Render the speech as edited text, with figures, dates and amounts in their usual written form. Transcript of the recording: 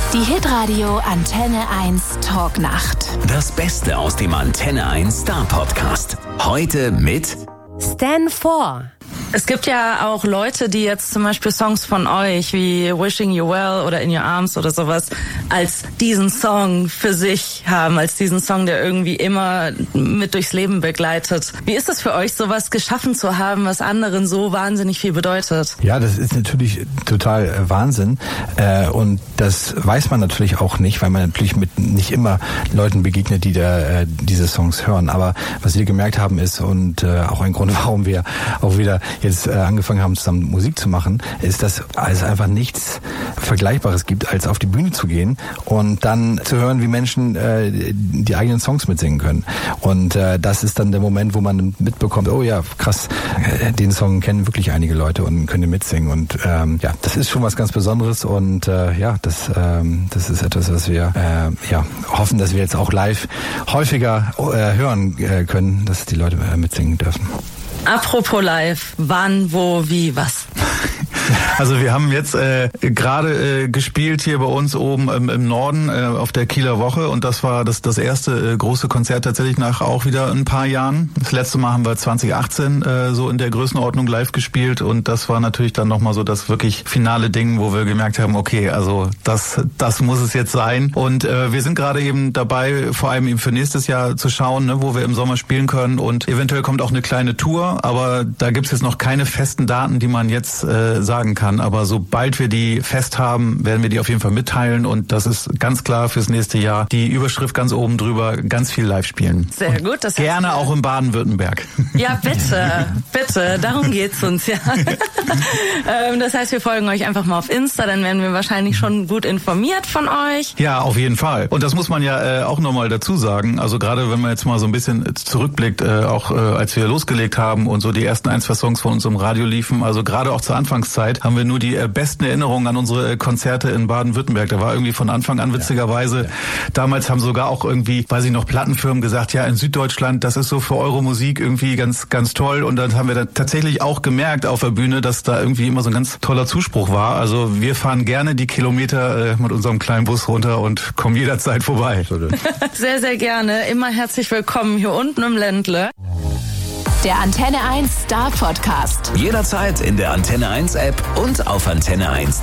Die Hitradio Antenne 1 Talknacht. Das Beste aus dem Antenne 1 Star Podcast. Heute mit Stan 4. Es gibt ja auch Leute, die jetzt zum Beispiel Songs von euch wie Wishing You Well oder In Your Arms oder sowas als diesen Song für sich haben, als diesen Song, der irgendwie immer mit durchs Leben begleitet. Wie ist es für euch, sowas geschaffen zu haben, was anderen so wahnsinnig viel bedeutet? Ja, das ist natürlich total Wahnsinn und das weiß man natürlich auch nicht, weil man natürlich mit nicht immer Leuten begegnet, die da diese Songs hören. Aber was wir gemerkt haben ist, und auch ein Grund, warum wir auch wieder jetzt angefangen haben, zusammen Musik zu machen, ist, dass es einfach nichts Vergleichbares gibt, als auf die Bühne zu gehen und dann zu hören, wie Menschen die eigenen Songs mitsingen können. Und das ist dann der Moment, wo man mitbekommt, oh ja, krass, den Song kennen wirklich einige Leute und können den mitsingen. Und ja, das ist schon was ganz Besonderes und ja, das ist etwas, was wir hoffen, dass wir jetzt auch live häufiger hören können, dass die Leute mitsingen dürfen. Apropos live, wann, wo, wie, was? Also wir haben jetzt gerade gespielt hier bei uns oben im Norden auf der Kieler Woche und das war das erste große Konzert tatsächlich nach auch wieder ein paar Jahren. Das letzte Mal haben wir 2018 so in der Größenordnung live gespielt und das war natürlich dann nochmal so das wirklich finale Ding, wo wir gemerkt haben, okay, also das muss es jetzt sein und wir sind gerade eben dabei, vor allem eben für nächstes Jahr zu schauen, ne, wo wir im Sommer spielen können und eventuell kommt auch eine kleine Tour, aber da gibt's jetzt noch keine festen Daten, die man jetzt sagen kann. Aber sobald wir die fest haben, werden wir die auf jeden Fall mitteilen und das ist ganz klar fürs nächste Jahr. Die Überschrift ganz oben drüber, ganz viel live spielen. Sehr gut. Das gerne auch in Baden-Württemberg. Ja, bitte, darum geht's uns, ja. Das heißt, wir folgen euch einfach mal auf Insta, dann werden wir wahrscheinlich schon gut informiert von euch. Ja, auf jeden Fall. Und das muss man ja auch nochmal dazu sagen. Also gerade wenn man jetzt mal so ein bisschen zurückblickt, auch als wir losgelegt haben und so die ersten 1-2 Songs von uns im Radio liefen, also gerade auch zur Anfangszeit, haben wir nur die besten Erinnerungen an unsere Konzerte in Baden-Württemberg. Da war irgendwie von Anfang an witzigerweise, damals haben sogar auch irgendwie, weiß ich noch, Plattenfirmen gesagt, ja, in Süddeutschland, das ist so für eure Musik irgendwie ganz, ganz toll. Und dann haben wir dann tatsächlich auch gemerkt auf der Bühne, dass da irgendwie immer so ein ganz toller Zuspruch war. Also wir fahren gerne die Kilometer mit unserem kleinen Bus runter und kommen jederzeit vorbei. Sehr, sehr gerne. Immer herzlich willkommen hier unten im Ländle. Der Antenne 1 Star Podcast. jederzeit in der Antenne 1 App und auf antenne1.de.